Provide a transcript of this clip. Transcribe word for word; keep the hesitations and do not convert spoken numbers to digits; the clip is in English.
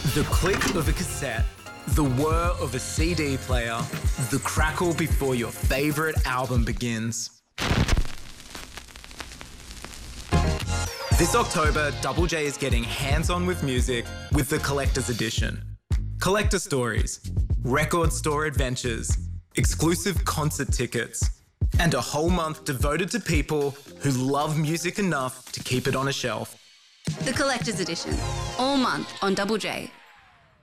The click of a cassette, the whir of a C D player, the crackle before your favourite album begins. This October, Double J is getting hands-on with music with the Collector's Edition. Collector stories, record store adventures, exclusive concert tickets, and a whole month devoted to people who love music enough to keep it on a shelf. The Collector's Edition, all month on Double J.